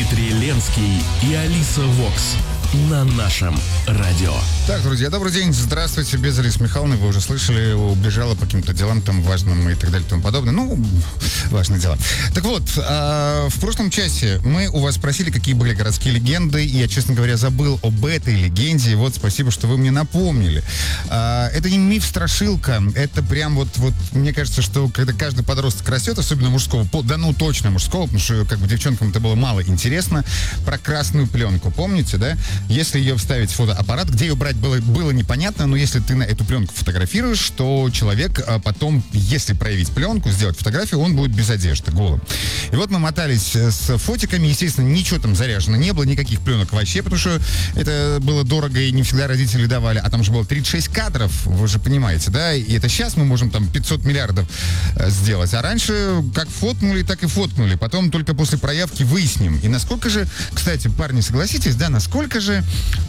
Дмитрий Ленский и Алиса Вокс на нашем радио. Так, друзья, добрый день. Здравствуйте. Без Алисы Михайловны, вы уже слышали, убежала по каким-то делам там важным и так далее и тому подобное. Ну, важные дела. Так вот, в прошлом часе мы у вас спросили, какие были городские легенды, и я, честно говоря, забыл об этой легенде. И вот спасибо, что вы мне напомнили. Это не миф, страшилка. Это прям вот мне кажется, что когда каждый подросток растет, особенно мужского, точно мужского, потому что как бы девчонкам это было мало интересно, про красную пленку. Помните, да? Если ее вставить в фотоаппарат, где ее брать было непонятно, но если ты на эту пленку фотографируешь, то человек потом, если проявить пленку, сделать фотографию, он будет без одежды, голым. И вот мы мотались с фотиками, естественно, ничего там заряжено не было, никаких пленок вообще, потому что это было дорого и не всегда родители давали, а там же было 36 кадров, вы же понимаете, да, и это сейчас мы можем там 500 миллиардов сделать, а раньше как фоткнули, так и фоткнули, потом только после проявки выясним. И насколько же, кстати, парни, согласитесь, да, насколько же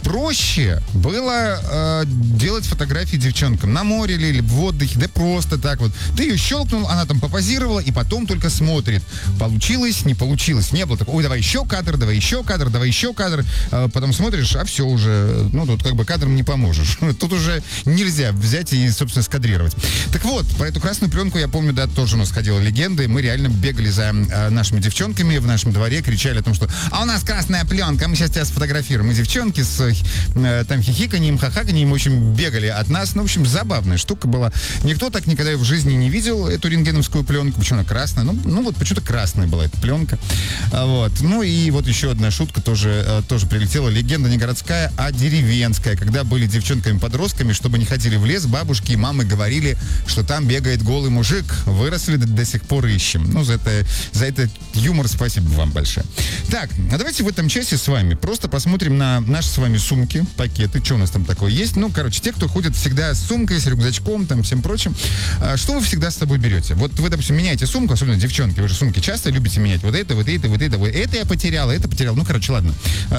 проще было делать фотографии девчонкам на море или в отдыхе, да просто так вот. Ты ее щелкнул, она там попозировала, и потом только смотрит. Получилось, не получилось. Не было такого, ой, давай еще кадр, давай еще кадр, давай еще кадр. Потом смотришь, а все уже, ну, тут как бы кадром не поможешь. Тут уже нельзя взять и, собственно, скадрировать. Так вот, про эту красную пленку, я помню, да, тоже у нас ходила легенда, и мы реально бегали за нашими девчонками в нашем дворе, кричали о том, что «А у нас красная пленка, мы сейчас тебя сфотографируем». И девчонки с там хихиканьем, хахаканьем, в общем, бегали от нас. Ну, в общем, забавная штука была. Никто так никогда в жизни не видел эту рентгеновскую пленку. Почему она красная? Ну вот почему-то красная была эта пленка. Вот. Ну и вот еще одна шутка тоже прилетела. Легенда не городская, а деревенская. Когда были девчонками-подростками, чтобы не ходили в лес, бабушки и мамы говорили, что там бегает голый мужик. Выросли, до сих пор ищем. Ну, за это юмор спасибо вам большое. Так, а давайте в этом часе с вами просто посмотрим на наши с вами сумки, пакеты. Что у нас там такое есть? Ну, короче, те, кто ходит всегда с сумкой, с рюкзачком, там, всем прочим. Что вы всегда с собой берете? Вот вы, допустим, меняете сумку, особенно девчонки, вы же сумки часто любите менять. Вот это. Это я потеряла, это потерял. Ну, короче, ладно.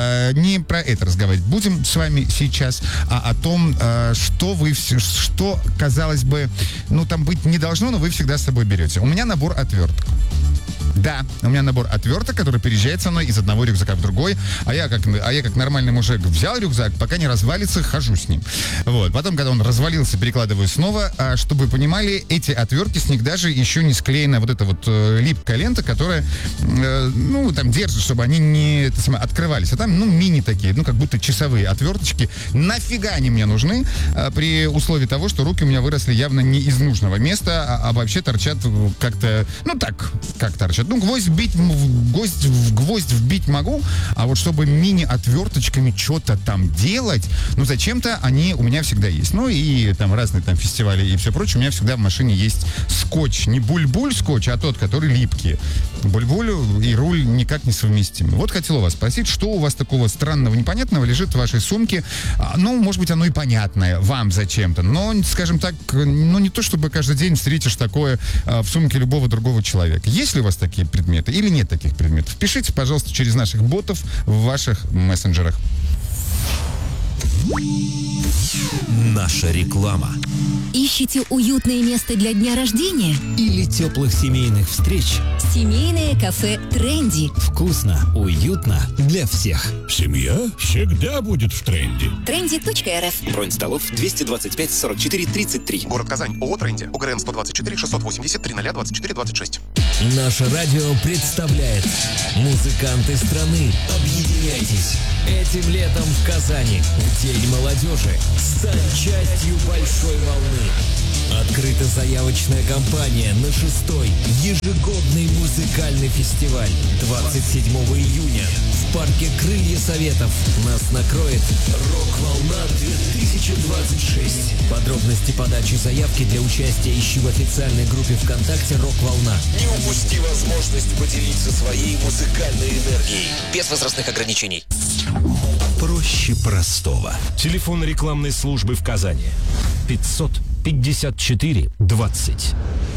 Не про это разговаривать будем с вами сейчас, а о том, что, казалось бы, ну, там быть не должно, но вы всегда с собой берете. У меня набор отверток. Да, у меня набор отверток, который переезжает со мной из одного рюкзака в другой, а я как нормальный мужик взял рюкзак, пока не развалится, хожу с ним. Вот. Потом, когда он развалился, перекладываю снова. А чтобы вы понимали, эти отвертки, с них даже еще не склеена вот эта вот липкая лента, которая, там держит, чтобы они не открывались. А там, мини такие, как будто часовые отверточки. Нафига они мне нужны? При условии того, что руки у меня выросли явно не из нужного места, а вообще торчат как-то, как торчат. Гвоздь вбить могу, а вот чтобы мини-отверточками что-то там делать, зачем-то они у меня всегда есть. Ну и там разные там фестивали и все прочее, у меня всегда в машине есть скотч. Не буль-буль скотч, а тот, который липкий. Буль-буль и руль никак не совместимы. Вот хотел у вас спросить, что у вас такого странного, непонятного лежит в вашей сумке? Может быть, оно и понятное вам зачем-то, но, скажем так, не то, чтобы каждый день встретишь такое в сумке любого другого человека. Есть ли у вас такие предметы или нет таких предметов? Пишите, пожалуйста, через наших ботов в ваших мессенджерах. Наша реклама. Ищете уютное место для дня рождения? Или теплых семейных встреч? Семейное кафе «Тренди». Вкусно, уютно для всех. Семья всегда будет в тренде. Trendy.rf. Бронь столов 225 44 33. Город Казань. ООО «Тренди». УГРН 124 680 300 24 26. Наше радио представляет музыканты страны. Объединяйтесь. Этим летом в Казани, в День молодежи, стань частью большой волны. Открыта заявочная кампания на 6-й ежегодный музыкальный фестиваль 27 июня в парке «Крылья Советов». Нас накроет «Рок-волна 2026». Подробности подачи заявки для участия ищи в официальной группе ВКонтакте «Рок-волна». Не упусти возможность поделиться своей музыкальной энергией. Без возрастных ограничений. Проще простого. Телефон рекламной службы в Казани. 554 20.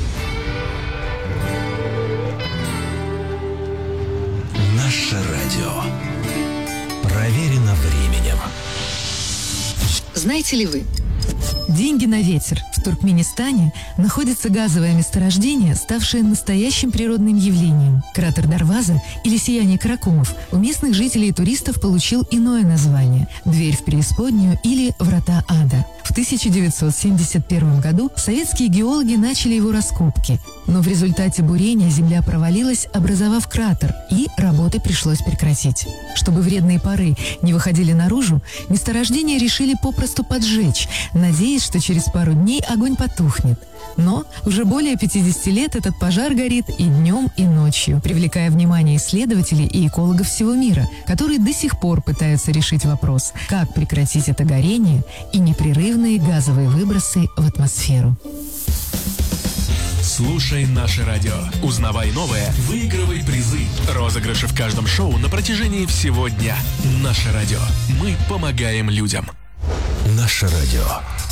Наше радио. Проверено временем. Знаете ли вы, Деньги на ветер. В Туркменистане находится газовое месторождение, ставшее настоящим природным явлением. Кратер Дарваза или сияние Каракумов у местных жителей и туристов получил иное название – «Дверь в преисподнюю» или «Врата ада». В 1971 году советские геологи начали его раскопки, но в результате бурения земля провалилась, образовав кратер, и работы пришлось прекратить. Чтобы вредные пары не выходили наружу, месторождение решили попросту поджечь, надеясь, что через пару дней огонь потухнет. Но уже более 50 лет этот пожар горит и днем, и ночью, привлекая внимание исследователей и экологов всего мира, которые до сих пор пытаются решить вопрос, как прекратить это горение и непрерывные газовые выбросы в атмосферу. Слушай наше радио. Узнавай новое, выигрывай призы. Розыгрыши в каждом шоу на протяжении всего дня. Наше радио. Мы помогаем людям. Наше радио.